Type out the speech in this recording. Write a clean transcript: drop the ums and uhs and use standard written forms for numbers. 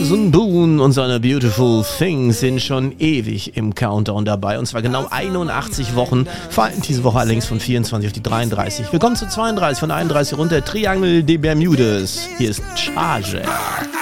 Jason Boone und seine Beautiful Things sind schon ewig im Countdown dabei. Und zwar genau 81 Wochen. Fallen diese Woche allerdings von 24 auf die 33. Wir kommen zu 32, von 31 runter. Triangle de Bermudes. Hier ist Charge.